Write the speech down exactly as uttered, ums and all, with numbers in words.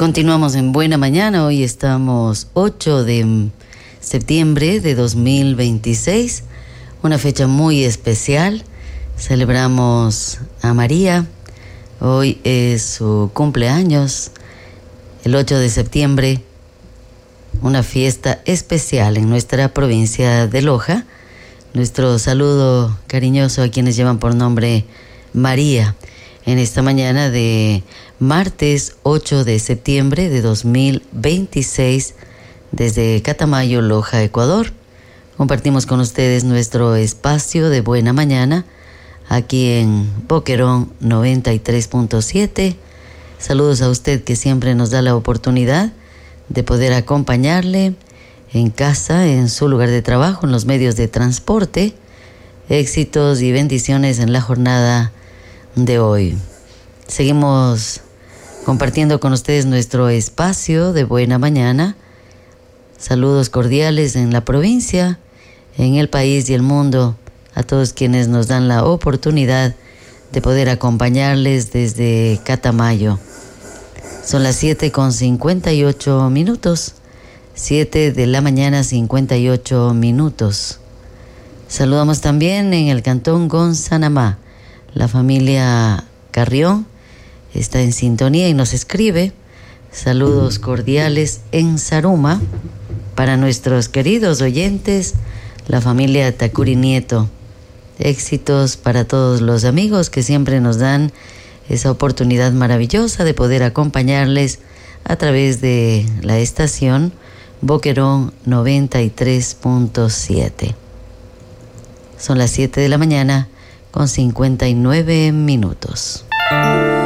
Continuamos en Buena Mañana. Hoy estamos ocho de septiembre de dos mil veintiséis, una fecha muy especial. Celebramos a María. Hoy es su cumpleaños, el ocho de septiembre, una fiesta especial en nuestra provincia de Loja. Nuestro saludo cariñoso a quienes llevan por nombre María en esta mañana de martes ocho de septiembre de dos mil veintiséis, desde Catamayo, Loja, Ecuador. Compartimos con ustedes nuestro espacio de Buena Mañana aquí en Boquerón noventa y tres punto siete. Saludos a usted que siempre nos da la oportunidad de poder acompañarle en casa, en su lugar de trabajo, en los medios de transporte. Éxitos y bendiciones en la jornada de hoy. Seguimos compartiendo con ustedes nuestro espacio de Buena Mañana. Saludos cordiales en la provincia, en el país y el mundo, a todos quienes nos dan la oportunidad de poder acompañarles desde Catamayo. Son las siete con cincuenta y ocho minutos, siete de la mañana, cincuenta y ocho minutos. Saludamos también en el cantón Gonzanamá. La familia Carrión está en sintonía y nos escribe. Saludos cordiales en Zaruma para nuestros queridos oyentes, la familia Tacuri Nieto. Éxitos para todos los amigos que siempre nos dan esa oportunidad maravillosa de poder acompañarles a través de la estación Boquerón noventa y tres punto siete. Son las siete de la mañana con cincuenta y nueve minutos.